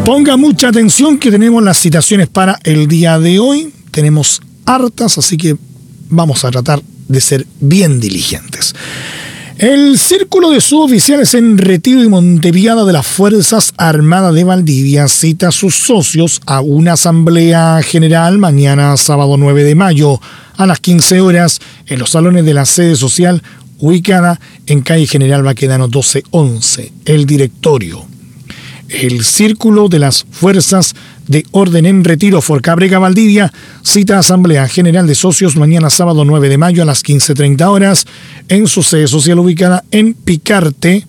Ponga mucha atención que tenemos las citaciones para el día de hoy. Tenemos hartas, así que vamos a tratar de ser bien diligentes. El Círculo de Suboficiales en Retiro y Monteviada de las Fuerzas Armadas de Valdivia cita a sus socios a una asamblea general mañana sábado 9 de mayo a las 15 horas en los salones de la sede social ubicada en calle General Baquedano 1211, el directorio. El Círculo de las Fuerzas de Orden en Retiro Forcabrega Valdivia cita Asamblea General de Socios mañana sábado 9 de mayo a las 15:30 horas en su sede social ubicada en Picarte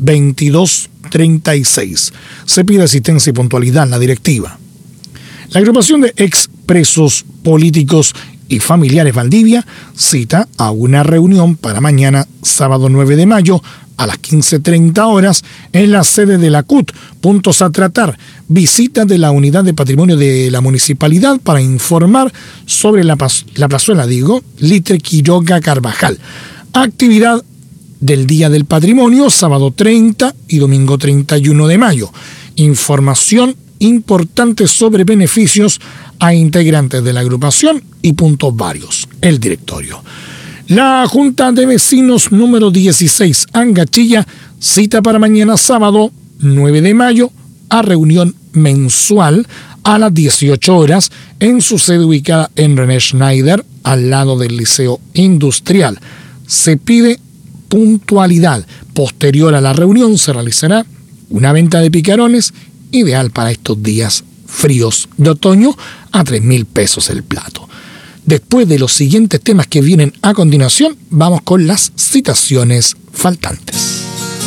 2236. Se pide asistencia y puntualidad en la directiva. La agrupación de expresos políticos y familiares Valdivia cita a una reunión para mañana sábado 9 de mayo a las 15:30 horas en la sede de la CUT. Puntos a tratar: visita de la Unidad de Patrimonio de la Municipalidad para informar sobre la plazuela, Litre Quiroga Carvajal. Actividad del Día del Patrimonio, sábado 30 y domingo 31 de mayo. Información importante sobre beneficios a integrantes de la agrupación y puntos varios. El directorio. La Junta de Vecinos número 16, Angachilla, cita para mañana sábado 9 de mayo a reunión mensual a las 18 horas en su sede ubicada en René Schneider, al lado del Liceo Industrial. Se pide puntualidad. Posterior a la reunión se realizará una venta de picarones, ideal para estos días fríos de otoño, a 3.000 pesos el plato. Después de los siguientes temas que vienen a continuación, vamos con las citaciones faltantes.